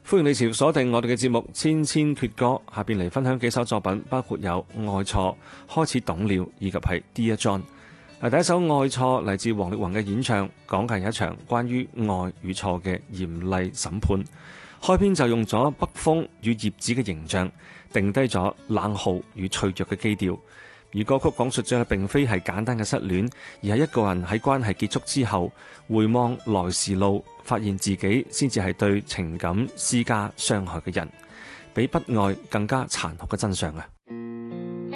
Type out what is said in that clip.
歡迎你持續鎖定我哋嘅節目《千千闕歌》，下邊嚟分享幾首作品，包括有《愛錯》、開始懂了，以及係 Dear John。第一首《愛錯》嚟自王力宏嘅演唱，講嘅係一場關於愛與錯嘅嚴厲審判。開篇就用咗北風與葉子嘅形象，定低咗冷酷與脆弱嘅基調。而歌曲講述咗並非係簡單嘅失戀，而係一個人喺關係結束之後，回望來時路，發現自己先至係對情感施加傷害嘅人，比不愛更加殘酷嘅真相啊！